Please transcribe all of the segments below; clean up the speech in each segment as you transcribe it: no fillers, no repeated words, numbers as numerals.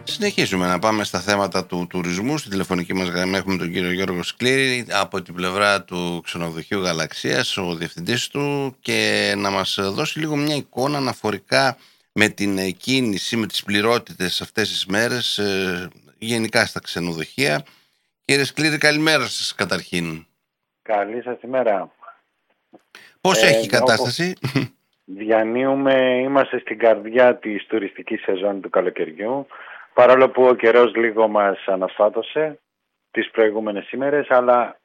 Συνεχίζουμε να πάμε στα θέματα του τουρισμού. Στη τηλεφωνική μας γραμμή έχουμε τον κύριο Γιώργο Σκλήρη από την πλευρά του ξενοδοχείου Γαλαξίας, ο διευθυντής του, και να μας δώσει λίγο μια εικόνα αναφορικά με την κίνηση, με τις πληρότητες αυτές τις μέρες, γενικά στα ξενοδοχεία. Κύριε Σκλήρη, καλημέρα σας καταρχήν. Καλή σας ημέρα. Πώς έχει η κατάσταση? Διανύουμε, είμαστε στην καρδιά της τουριστικής σεζόν του καλοκαιριού, παρόλο που ο καιρός λίγο μας αναστάτωσε τις προηγούμενες ημέρες, αλλά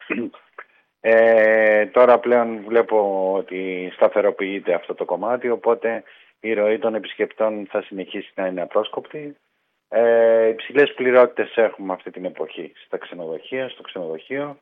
τώρα πλέον βλέπω ότι σταθεροποιείται αυτό το κομμάτι, οπότε η ροή των επισκεπτών θα συνεχίσει να είναι απρόσκοπτη. Υψηλές πληρότητες έχουμε αυτή την εποχή στα ξενοδοχεία, στο ξενοδοχείο.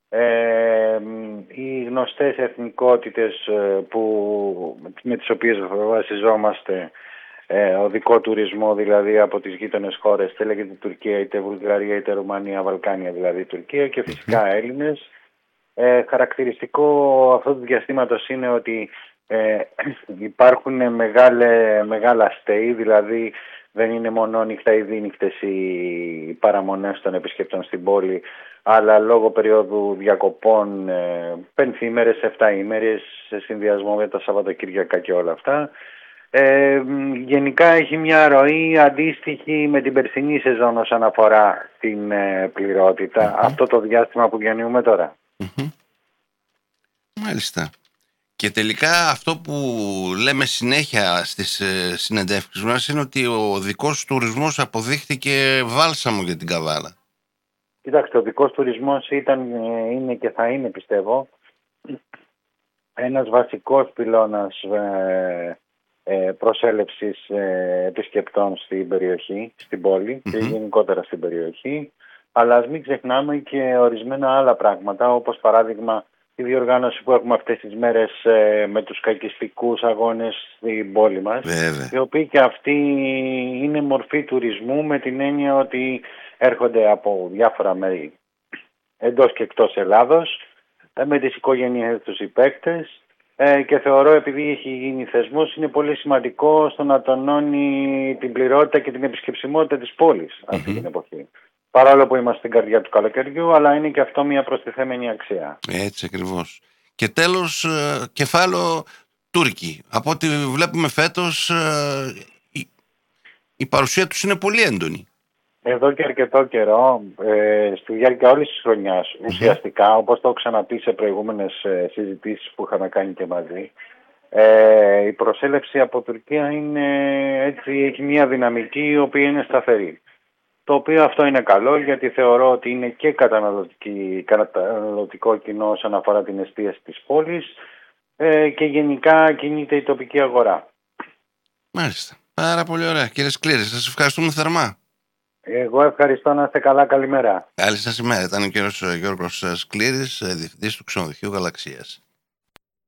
Οι γνωστές εθνικότητες με τις οποίες βασιζόμαστε, οδικό τουρισμό δηλαδή από τις γείτονες χώρες, είτε λέγεται Τουρκία, είτε Βουλγαρία, είτε Ρουμανία, Βαλκάνια δηλαδή Τουρκία, και φυσικά Έλληνες. Χαρακτηριστικό αυτού του διαστήματος είναι ότι υπάρχουν μεγάλα stay, δηλαδή δεν είναι μόνο νύχτα ή δίνυχτες οι παραμονές των επισκεπτών στην πόλη, αλλά λόγω περίοδου διακοπών 5 ημέρες, 7 ημέρες, σε συνδυασμό με τα Σαββατοκύριακα και όλα αυτά. Γενικά έχει μια ροή αντίστοιχη με την περσινή σεζόν όσον αφορά την πληρότητα, αυτό το διάστημα που διανύουμε τώρα. Μάλιστα. Και τελικά αυτό που λέμε συνέχεια στις συνεντεύξεις μας είναι ότι ο οδικός τουρισμός αποδείχθηκε βάλσαμο για την Καβάλα. Κοιτάξτε, ο οδικός τουρισμός είναι και θα είναι, πιστεύω, ένας βασικός πυλώνας προσέλευσης επισκεπτών στην περιοχή, στην πόλη και γενικότερα στην περιοχή. Αλλά ας μην ξεχνάμε και ορισμένα άλλα πράγματα, όπως παράδειγμα η διοργάνωση που έχουμε αυτές τις μέρες με τους καϊκιστικούς αγώνες στην πόλη μας. Βέβαια. Οι οποίοι και αυτοί είναι μορφή τουρισμού, με την έννοια ότι έρχονται από διάφορα μέρη εντός και εκτός Ελλάδος, με τις οικογένειες τους οι παίκτες, και θεωρώ, επειδή έχει γίνει θεσμός, είναι πολύ σημαντικό στο να τονώνει την πληρότητα και την επισκεψιμότητα της πόλης αυτή την εποχή. Παρόλο που είμαστε στην καρδιά του καλοκαιριού, αλλά είναι και αυτό μια προστιθέμενη αξία. Έτσι ακριβώς. Και τέλος, κεφάλαιο Τούρκοι. Από ό,τι βλέπουμε φέτος, η παρουσία τους είναι πολύ έντονη. Εδώ και αρκετό καιρό, στη διάρκεια όλης της χρονιάς, ουσιαστικά, όπως το έχω ξαναπεί σε προηγούμενες συζητήσεις που είχαμε κάνει και μαζί, η προσέλευση από Τουρκία έχει μια δυναμική η οποία είναι σταθερή. Το οποίο αυτό είναι καλό, γιατί θεωρώ ότι είναι και καταναλωτικό κοινό όσον αφορά την εστίαση της πόλης, και γενικά κινείται η τοπική αγορά. Μάλιστα. Πάρα πολύ ωραία. Κύριε Σκλήρη, σας ευχαριστούμε θερμά. Εγώ ευχαριστώ, να είστε καλά, καλημέρα. Καλή σας ημέρα. Ήταν ο κύριος Γιώργος Σκλήρης, διευθυντής του ξενοδοχείου Γαλαξίας.